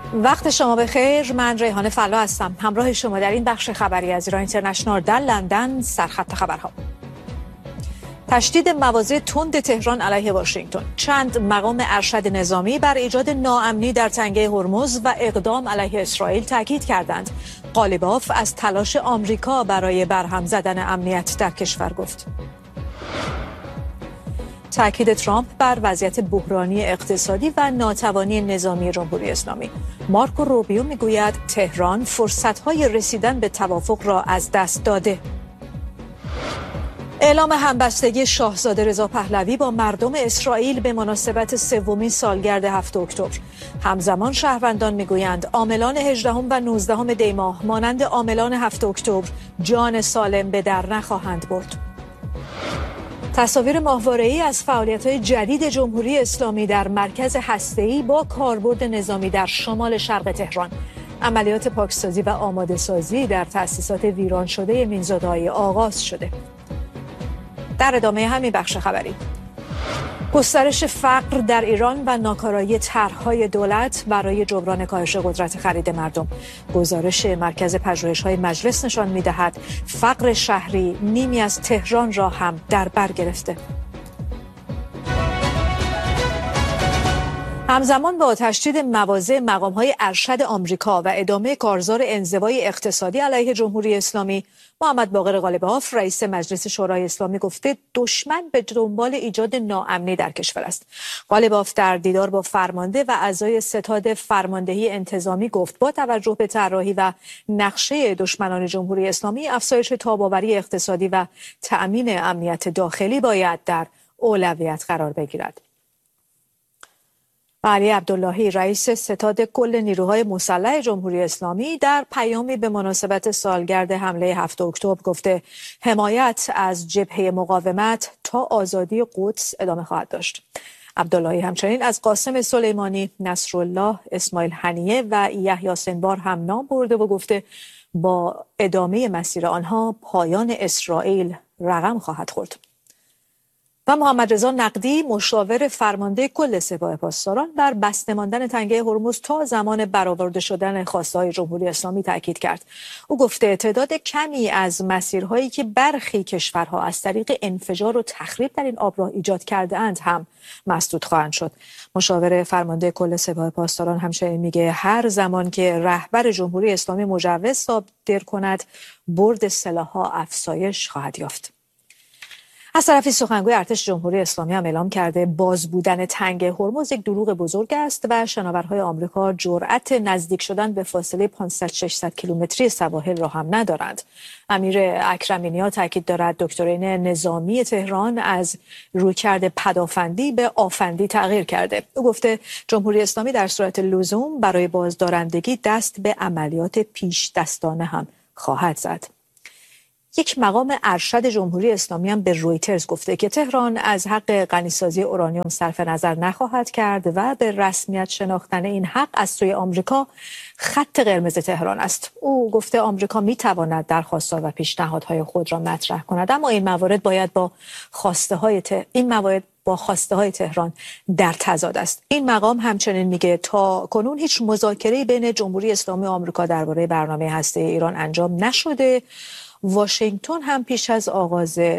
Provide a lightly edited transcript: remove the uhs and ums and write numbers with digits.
وقت شما بخیر. من ریحانه فلا هستم، همراه شما در این بخش خبری از ایران اینترنشنال در لندن. سرخط خبرها: تشدید مواضع تند تهران علیه واشنگتن، چند مقام ارشد نظامی بر ایجاد ناامنی در تنگه هرمز و اقدام علیه اسرائیل تاکید کردند. قالیباف از تلاش آمریکا برای برهم زدن امنیت در کشور گفت. تاکید ترامپ بر وضعیت بحرانی اقتصادی و ناتوانی نظامی جمهوری اسلامی. مارکو روبیو میگوید تهران فرصت‌های رسیدن به توافق را از دست داده. اعلام همبستگی شاهزاده رضا پهلوی با مردم اسرائیل به مناسبت سومین سالگرد 7 اکتبر. همزمان شهروندان میگویند عاملان 18 و 19 دی ماه مانند عاملان 7 اکتبر جان سالم به در نخواهند برد. تصاویر ماهواره‌ای از فعالیت‌های جدید جمهوری اسلامی در مرکز هسته‌ای با کاربرد نظامی در شمال شرق تهران. عملیات پاکسازی و آماده‌سازی در تأسیسات ویران شده مینزاده‌های آغاز شده. در ادامه همین بخش خبری: گسترش فقر در ایران و ناکارایی طرح‌های دولت برای جبران کاهش قدرت خرید مردم. گزارش مرکز پژوهش‌های مجلس نشان می‌دهد فقر شهری نیمی از تهران را هم در بر گرفته. همزمان با تشدید مواضع مقام‌های ارشد آمریکا و ادامه کارزار انزوای اقتصادی علیه جمهوری اسلامی، محمد باقر قالیباف رئیس مجلس شورای اسلامی گفته دشمن به دنبال ایجاد ناامنی در کشور است. قالیباف در دیدار با فرمانده و اعضای ستاد فرماندهی انتظامی گفت با توجه به طراحی و نقشه دشمنان جمهوری اسلامی، افزایش تاب‌آوری اقتصادی و تأمین امنیت داخلی باید در اولویت قرار بگیرد. علی عبداللهی رئیس ستاد کل نیروهای مسلح جمهوری اسلامی در پیامی به مناسبت سالگرد حمله 7 اکتبر گفته حمایت از جبهه مقاومت تا آزادی قدس ادامه خواهد داشت. عبداللهی همچنین از قاسم سلیمانی، نصرالله، اسماعیل هنیه و یحیی سنوار هم نام برده و گفته با ادامه مسیر آنها پایان اسرائیل رقم خواهد خورد. و محمد رضا نقدی مشاور فرمانده کل سپاه پاسداران بر بسته ماندن تنگه هرمز تا زمان برآورده شدن خواسته‌های جمهوری اسلامی تاکید کرد. او گفته تعداد کمی از مسیرهایی که برخی کشورها از طریق انفجار و تخریب در این آبراه ایجاد کرده‌اند هم مسدود خواهند شد. مشاور فرمانده کل سپاه پاسداران همچنین میگه هر زمان که رهبر جمهوری اسلامی مجوز صادر کند، برد سلاح‌ها افزایش خواهد یافت. از طرفی سخنگوی ارتش جمهوری اسلامی هم اعلام کرده باز بودن تنگه هرمز یک دروغ بزرگ است و شناورهای آمریکا جرأت نزدیک شدن به فاصله 500-600 کیلومتری سواحل را هم ندارند. امیر اکرم‌نیا تاکید دارد دکترین نظامی تهران از رویکرد پدافندی به آفندی تغییر کرده. او گفته جمهوری اسلامی در صورت لزوم برای بازدارندگی دست به عملیات پیش دستانه هم خواهد زد. یک مقام ارشد جمهوری اسلامی هم به رویترز گفته که تهران از حق غنیسازی اورانیوم صرف نظر نخواهد کرد و به رسمیت شناختن این حق از سوی آمریکا خط قرمز تهران است. او گفته آمریکا میتواند درخواست‌ها و پیشنهادهای خود را مطرح کند، اما این موارد باید با خواسته های تهران در تضاد است. این مقام همچنین میگه تا کنون هیچ مذاکره‌ای بین جمهوری اسلامی و آمریکا درباره برنامه هسته‌ای ایران انجام نشده. واشنگتن هم پیش از آغاز